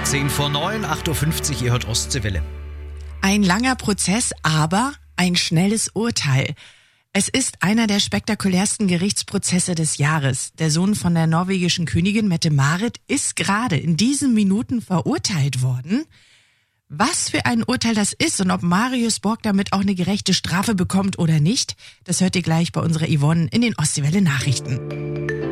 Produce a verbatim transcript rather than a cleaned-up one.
zehn vor neun, acht Uhr fünfzig, ihr hört Ostseewelle. Ein langer Prozess, aber ein schnelles Urteil. Es ist einer der spektakulärsten Gerichtsprozesse des Jahres. Der Sohn von der norwegischen Königin Mette-Marit ist gerade in diesen Minuten verurteilt worden. Was für ein Urteil das ist und ob Marius Borg damit auch eine gerechte Strafe bekommt oder nicht, das hört ihr gleich bei unserer Yvonne in den Ostseewelle Nachrichten.